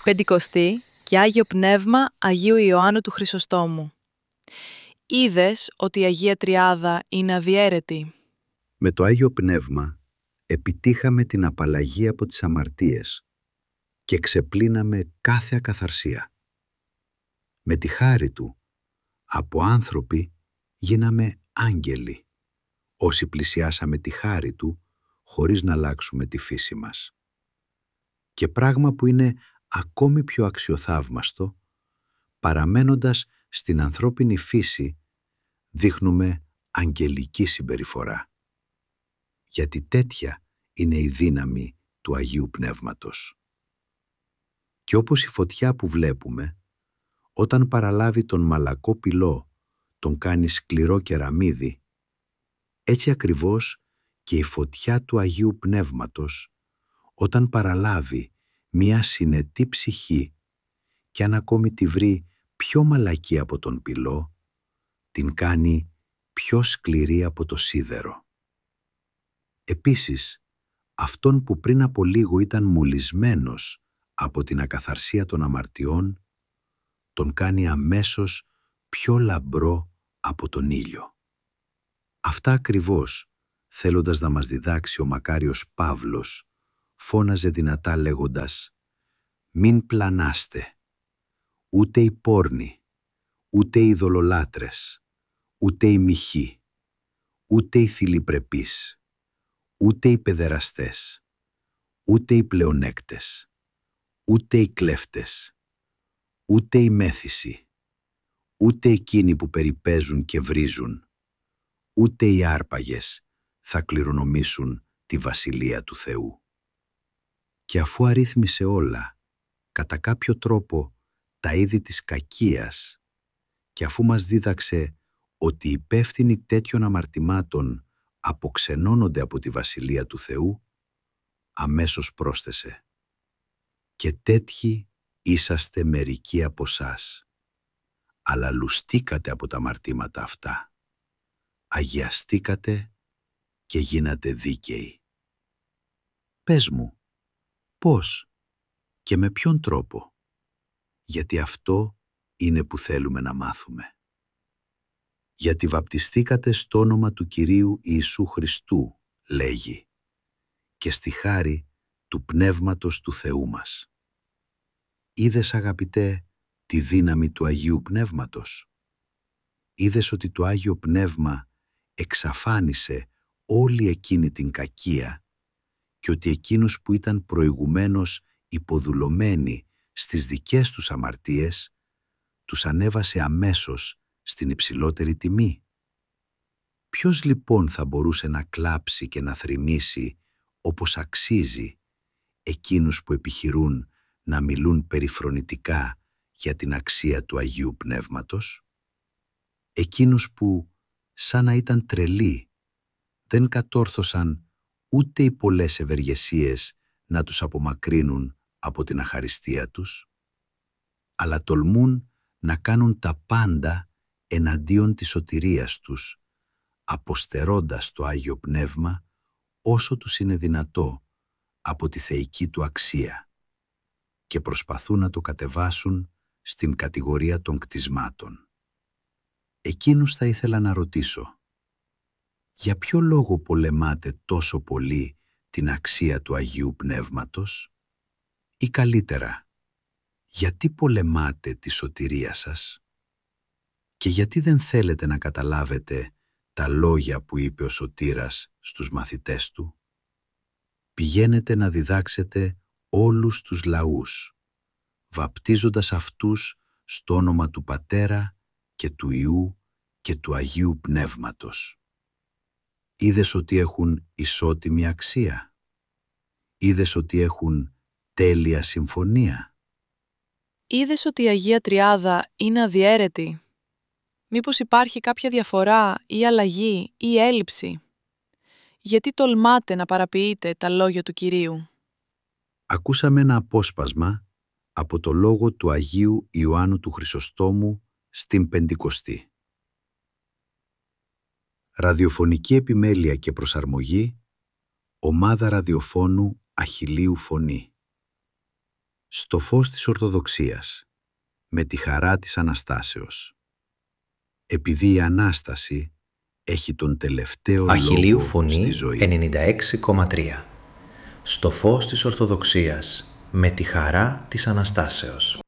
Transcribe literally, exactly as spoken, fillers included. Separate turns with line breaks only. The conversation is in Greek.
Πεντηκοστή και Άγιο Πνεύμα Αγίου Ιωάννου του Χρυσοστόμου. Είδες ότι η Αγία Τριάδα είναι αδιέρετη.
Με το Άγιο Πνεύμα επιτύχαμε την απαλλαγή από τις αμαρτίες και ξεπλύναμε κάθε ακαθαρσία. Με τη χάρη Του, από άνθρωποι γίναμε άγγελοι, όσοι πλησιάσαμε τη χάρη Του χωρίς να αλλάξουμε τη φύση μας. Και πράγμα που είναι ακόμη πιο αξιοθαύμαστο, παραμένοντας στην ανθρώπινη φύση, δείχνουμε αγγελική συμπεριφορά. Γιατί τέτοια είναι η δύναμη του Αγίου Πνεύματος. Και όπως η φωτιά που βλέπουμε, όταν παραλάβει τον μαλακό πυλό, τον κάνει σκληρό κεραμίδι, έτσι ακριβώς και η φωτιά του Αγίου Πνεύματος, όταν παραλάβει μία συνετή ψυχή και αν ακόμη τη βρει πιο μαλακή από τον πυλό, την κάνει πιο σκληρή από το σίδερο. Επίσης, αυτόν που πριν από λίγο ήταν μουλισμένος από την ακαθαρσία των αμαρτιών, τον κάνει αμέσως πιο λαμπρό από τον ήλιο. Αυτά ακριβώς, θέλοντας να μας διδάξει ο μακάριος Παύλος, φώναζε δυνατά λέγοντας «Μην πλανάστε, ούτε οι πόρνοι, ούτε οι ειδωλολάτρες, ούτε οι μοιχοί, ούτε οι θηλυπρεπείς, ούτε οι παιδεραστές, ούτε οι πλεονέκτες, ούτε οι κλέφτες, ούτε οι μέθησοι, ούτε εκείνοι που περιπέζουν και βρίζουν, ούτε οι άρπαγες θα κληρονομήσουν τη Βασιλεία του Θεού». Και αφού αρρύθμισε όλα, κατά κάποιο τρόπο, τα είδη της κακίας και αφού μας δίδαξε ότι οι υπεύθυνοι τέτοιων αμαρτημάτων αποξενώνονται από τη Βασιλεία του Θεού, αμέσως πρόσθεσε «Και τέτοιοι είσαστε μερικοί από σας, αλλά λουστήκατε από τα αμαρτήματα αυτά, αγιαστήκατε και γίνατε δίκαιοι». Πες μου, πώς και με ποιον τρόπο, γιατί αυτό είναι που θέλουμε να μάθουμε. «Γιατί βαπτιστήκατε στο όνομα του Κυρίου Ιησού Χριστού», λέγει, «και στη χάρη του Πνεύματος του Θεού μας». Είδες, αγαπητέ, τη δύναμη του Αγίου Πνεύματος. Είδες ότι το Άγιο Πνεύμα εξαφάνισε όλη εκείνη την κακία και ότι εκείνους που ήταν προηγουμένως υποδουλωμένοι στις δικές τους αμαρτίες, τους ανέβασε αμέσως στην υψηλότερη τιμή. Ποιος λοιπόν θα μπορούσε να κλάψει και να θρηνήσει όπως αξίζει εκείνους που επιχειρούν να μιλούν περιφρονητικά για την αξία του Αγίου Πνεύματος? Εκείνους που, σαν να ήταν τρελοί, δεν κατόρθωσαν ούτε οι πολλές ευεργεσίες να τους απομακρύνουν από την αχαριστία τους, αλλά τολμούν να κάνουν τα πάντα εναντίον της σωτηρίας τους, αποστερώντας το Άγιο Πνεύμα όσο τους είναι δυνατό από τη θεϊκή του αξία και προσπαθούν να το κατεβάσουν στην κατηγορία των κτισμάτων. Εκείνους θα ήθελα να ρωτήσω, για ποιο λόγο πολεμάτε τόσο πολύ την αξία του Αγίου Πνεύματος? Ή καλύτερα, γιατί πολεμάτε τη σωτηρία σας? Και γιατί δεν θέλετε να καταλάβετε τα λόγια που είπε ο Σωτήρας στους μαθητές του? Πηγαίνετε να διδάξετε όλους τους λαούς, βαπτίζοντας αυτούς στο όνομα του Πατέρα και του Υιού και του Αγίου Πνεύματος. Είδες ότι έχουν ισότιμη αξία? Είδες ότι έχουν τέλεια συμφωνία?
Είδες ότι η Αγία Τριάδα είναι αδιέρετη. Μήπως υπάρχει κάποια διαφορά ή αλλαγή ή έλλειψη? Γιατί τολμάτε να παραποιείτε τα λόγια του Κυρίου?
Ακούσαμε ένα απόσπασμα από το λόγο του Αγίου Ιωάννου του Χρυσοστόμου στην Πεντηκοστή. Ραδιοφωνική επιμέλεια και προσαρμογή, ομάδα ραδιοφώνου Αχιλλείου Φωνή. στο φως της Ορθοδοξίας, με τη χαρά της Αναστάσεως. Επειδή η Ανάσταση έχει τον τελευταίο
Αχιλλείου
λόγο
Φωνή
στη ζωή.
ενενήντα έξι κόμμα τρία. Στο φως της Ορθοδοξίας, με τη χαρά της Αναστάσεως.